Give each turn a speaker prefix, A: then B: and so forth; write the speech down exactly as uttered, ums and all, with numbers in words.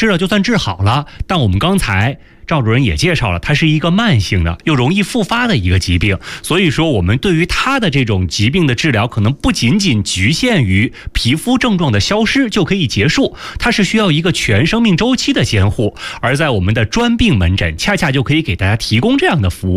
A: 吃了就算治好了，但我们刚才赵主任也介绍了，它是一个慢性的又容易复发的一个疾病，所以说我们对于它的这种疾病的治疗可能不仅仅局限于皮肤症状的消失就可以结束，它是需要一个全生命周期的监护，而在我们的专病门诊恰恰就可以给大家提供这样的服务。